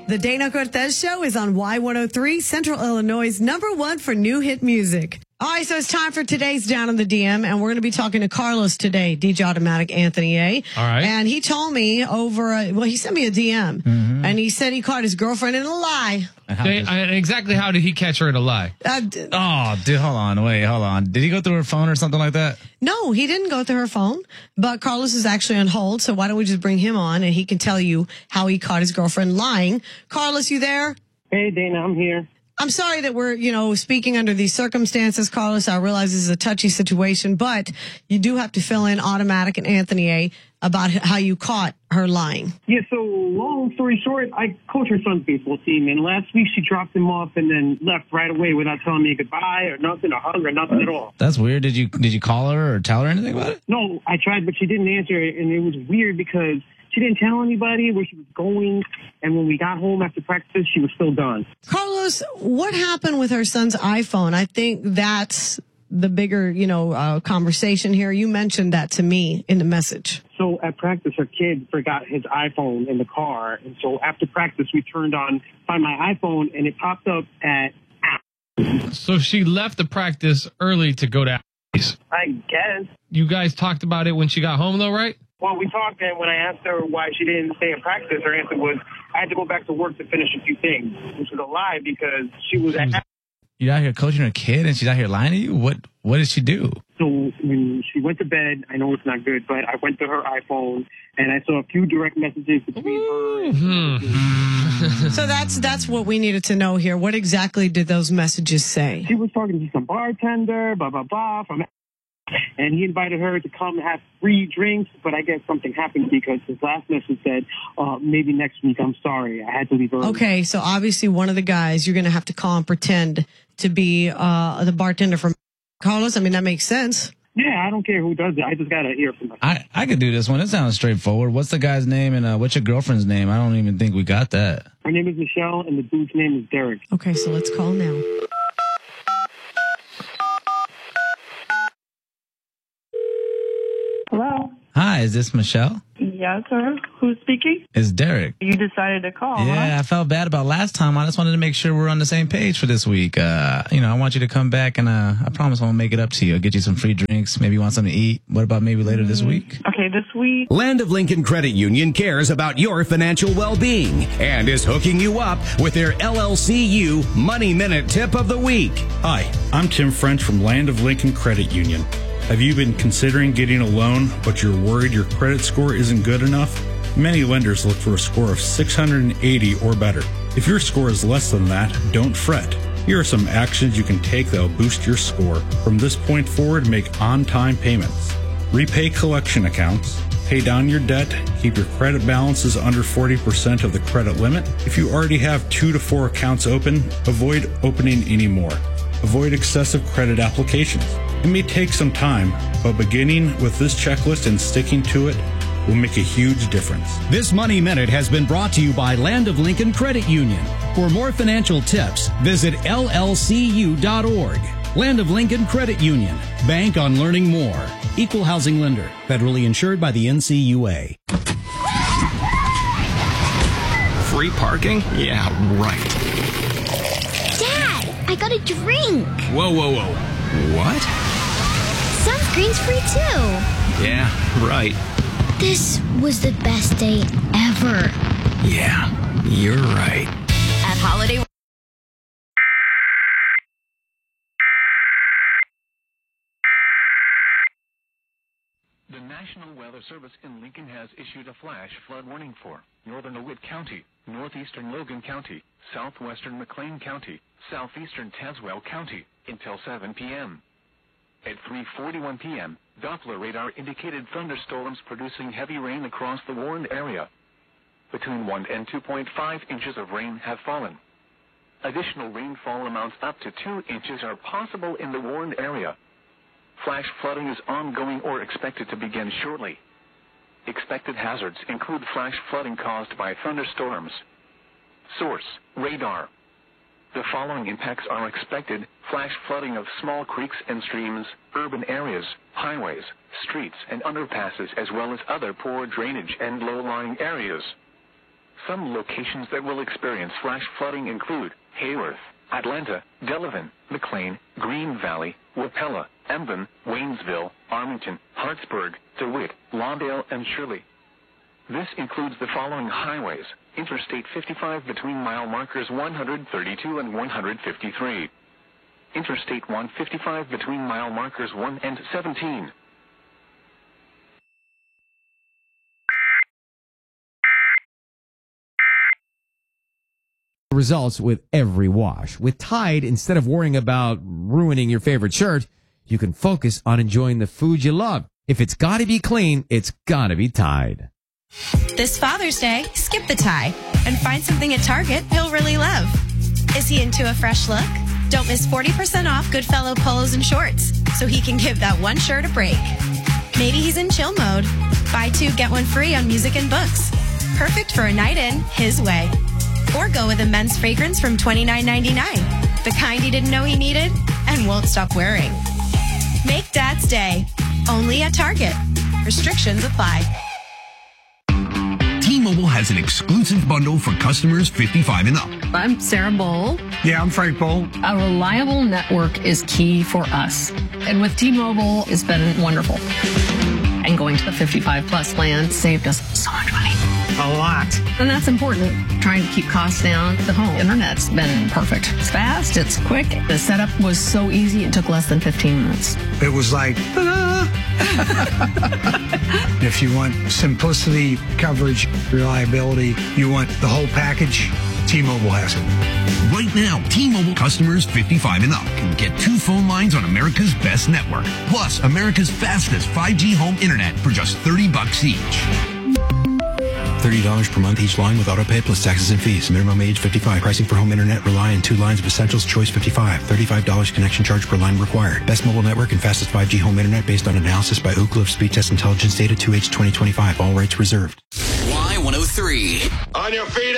The Dana Cortez Show is on Y103, Central Illinois' #1 for new hit music. All right, so it's time for today's Down in the DM, and we're going to be talking to Carlos today, DJ Automatic Anthony A. All right. And he told me he sent me a DM, and he said he caught his girlfriend in a lie. Exactly how did he catch her in a lie? Dude, hold on. Did he go through her phone or something like that? No, he didn't go through her phone, but Carlos is actually on hold, so why don't we just bring him on, and he can tell you how he caught his girlfriend lying. Carlos, you there? Hey, Dana, I'm here. I'm sorry that we're, speaking under these circumstances, Carlos. I realize this is a touchy situation, but you do have to fill in Automatic and Anthony A. about how you caught her lying. Yeah, so long story short, I coach her son's baseball team, and last week she dropped him off and then left right away without telling me goodbye or nothing, or hug or nothing at all. That's weird. Did you call her or tell her anything about it? No, I tried, but she didn't answer, and it was weird because she didn't tell anybody where she was going, and when we got home after practice, she was still gone. Carlos, what happened with her son's iPhone? I think that's the bigger, conversation here. You mentioned that to me in the message. So at practice, her kid forgot his iPhone in the car, and so after practice, we turned on Find My iPhone, and it popped up at Apple. So she left the practice early to go to Applebee's. I guess. You guys talked about it when she got home, though, right? Well, we talked, and when I asked her why she didn't stay in practice, her answer was, I had to go back to work to finish a few things, which was a lie because she was at... You're out here coaching her kid, and she's out here lying to you? What did she do? So when she went to bed, I know it's not good, but I went to her iPhone, and I saw a few direct messages between her and... So that's what we needed to know here. What exactly did those messages say? She was talking to some bartender, blah, blah, blah, and he invited her to come have free drinks, but I guess something happened because his last message said, maybe next week, I'm sorry, I had to leave early. Okay, so obviously one of the guys you're going to have to call and pretend to be the bartender from Carlos. I mean, that makes sense. Yeah, I don't care who does it. I just got to hear from her. I could do this one. It sounds straightforward. What's the guy's name and what's your girlfriend's name? I don't even think we got that. Her name is Michelle, and the dude's name is Derek. Okay, so let's call now. Hello. Hi, is this Michelle? Yes, sir. Who's speaking? It's Derek. You decided to call, Yeah, huh? I felt bad about last time. I just wanted to make sure we're on the same page for this week. I want you to come back, and I promise I won't make it up to you. I'll get you some free drinks. Maybe you want something to eat. What about maybe later this week? Okay, this week. Land of Lincoln Credit Union cares about your financial well-being and is hooking you up with their LLCU Money Minute Tip of the Week. Hi, I'm Tim French from Land of Lincoln Credit Union. Have you been considering getting a loan, but you're worried your credit score isn't good enough? Many lenders look for a score of 680 or better. If your score is less than that, don't fret. Here are some actions you can take that will boost your score. From this point forward, make on-time payments. Repay collection accounts. Pay down your debt. Keep your credit balances under 40% of the credit limit. If you already have 2 to 4 accounts open, avoid opening any more. Avoid excessive credit applications. It may take some time, but beginning with this checklist and sticking to it will make a huge difference. This Money Minute has been brought to you by Land of Lincoln Credit Union. For more financial tips, visit llcu.org. Land of Lincoln Credit Union. Bank on learning more. Equal housing lender. Federally insured by the NCUA. Free parking? Yeah, right. Dad, I got a drink. Whoa. What? Sunscreen's free too. Yeah, right. This was the best day ever. Yeah, you're right. At Holiday... The National Weather Service in Lincoln has issued a flash flood warning for northern DeWitt County, northeastern Logan County, southwestern McLean County, southeastern Tazewell County until 7 p.m. At 3:41 p.m., Doppler radar indicated thunderstorms producing heavy rain across the warned area. Between 1 and 2.5 inches of rain have fallen. Additional rainfall amounts up to 2 inches are possible in the warned area. Flash flooding is ongoing or expected to begin shortly. Expected hazards include flash flooding caused by thunderstorms. Source: radar. The following impacts are expected: flash flooding of small creeks and streams, urban areas, highways, streets, and underpasses, as well as other poor drainage and low-lying areas. Some locations that will experience flash flooding include Hayworth, Atlanta, Delavan, McLean, Green Valley, Wapella, Emden, Waynesville, Arlington, Hartsburg, DeWitt, Lawndale, and Shirley. This includes the following highways: Interstate 55 between mile markers 132 and 153. Interstate 155 between mile markers 1 and 17. Results with every wash. With Tide, instead of worrying about ruining your favorite shirt, you can focus on enjoying the food you love. If it's gotta be clean, it's gotta be Tide. This Father's Day, skip the tie and find something at Target he'll really love. Is he into a fresh look? Don't miss 40% off Goodfellow polos and shorts so he can give that one shirt a break. Maybe he's in chill mode. Buy 2, get 1 free on music and books. Perfect for a night in his way. Or go with a men's fragrance from $29.99, the kind he didn't know he needed and won't stop wearing. Make Dad's Day, only at Target. Restrictions apply. T-Mobile has an exclusive bundle for customers 55 and up. I'm Sarah Bowl. Yeah, I'm Frank Bowl. A reliable network is key for us. And with T-Mobile, it's been wonderful. And going to the 55 plus plan saved us so much money. A lot. And that's important. Trying to keep costs down. The home internet's been perfect. It's fast. It's quick. The setup was so easy. It took less than 15 minutes. It was like, ta-da! If you want simplicity, coverage, reliability, you want the whole package, T-Mobile has it. Right now, T-Mobile customers 55 and up can get 2 phone lines on America's best network. Plus, America's fastest 5G home internet for just $30 each. $30 per month each line with autopay plus taxes and fees. Minimum age 55. Pricing for home internet rely on 2 lines of essentials. Choice 55. $35 connection charge per line required. Best mobile network and fastest 5G home internet based on analysis by Ookla of Speed Test Intelligence data 2H 2025. All rights reserved. Y103. On your feet.